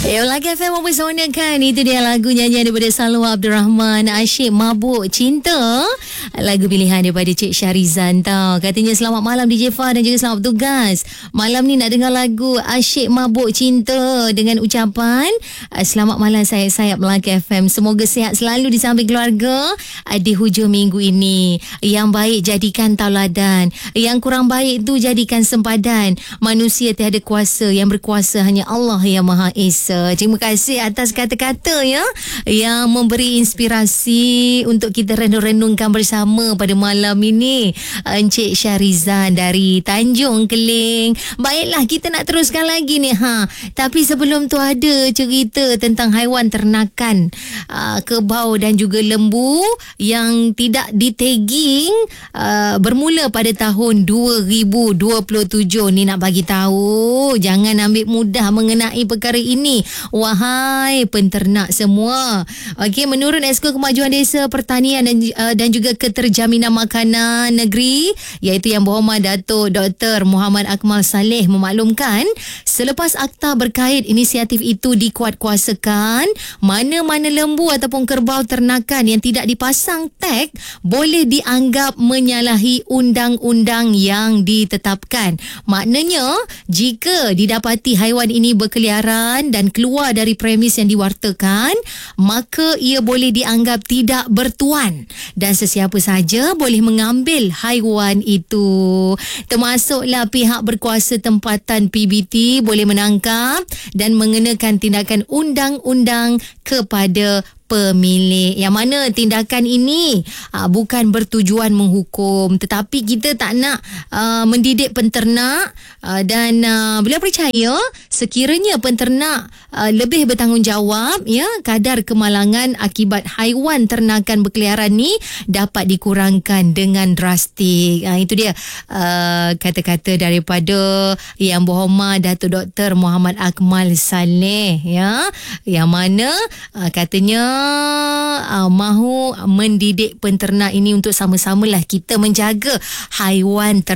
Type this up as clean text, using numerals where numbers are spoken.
Lagi FM mempersonakkan. Itu dia lagu nyanyian daripada Salwa Abdul Rahman, Asyik Mabuk Cinta. Lagu pilihan daripada Cik Syarizan tau. Katanya selamat malam DJ Fah dan juga selamat bertugas. Malam ni nak dengar lagu Asyik Mabuk Cinta dengan ucapan selamat malam sayap-sayap Melaka FM. Semoga sihat selalu di samping keluarga di hujung minggu ini. Yang baik jadikan tauladan, yang kurang baik tu jadikan sempadan. Manusia tiada kuasa, yang berkuasa hanya Allah yang Maha Esa. Terima kasih atas kata-kata ya yang memberi inspirasi untuk kita renung-renungkan bersama pada malam ini. Encik Syarizan dari Tanjung Keling. Baiklah, kita nak teruskan lagi ni Tapi sebelum tu ada cerita tentang haiwan ternakan kerbau dan juga lembu yang tidak ditagging bermula pada tahun 2027 ni. Nak bagi tahu, jangan ambil mudah mengenai perkara ini, wahai penternak semua. Okey, menurut Esko Kemajuan Desa Pertanian dan juga Keterjaminan Makanan Negeri, iaitu Yang Berhormat Datuk Dr. Muhammad Akmal Saleh memaklumkan, selepas akta berkait inisiatif itu dikuatkuasakan, mana-mana lembu ataupun kerbau ternakan yang tidak dipasang tag boleh dianggap menyalahi undang-undang yang ditetapkan. Maknanya, jika didapati haiwan ini berkeliaran dan keluar dari premis yang diwartakan, maka ia boleh dianggap tidak bertuan dan sesiapa saja boleh mengambil haiwan itu. Termasuklah pihak berkuasa tempatan PBT boleh menangkap dan mengenakan tindakan undang-undang kepada pemilik. Yang mana tindakan ini bukan bertujuan menghukum, tetapi kita tak nak mendidik penternak dan beliau percaya sekiranya penternak lebih bertanggungjawab, ya, kadar kemalangan akibat haiwan ternakan berkeliaran ni dapat dikurangkan dengan drastik. Itu dia kata-kata daripada Yang Berhormat Datuk Dr. Muhammad Akmal Saleh, ya, yang mana katanya mahu mendidik penternak ini untuk sama-samalah kita menjaga haiwan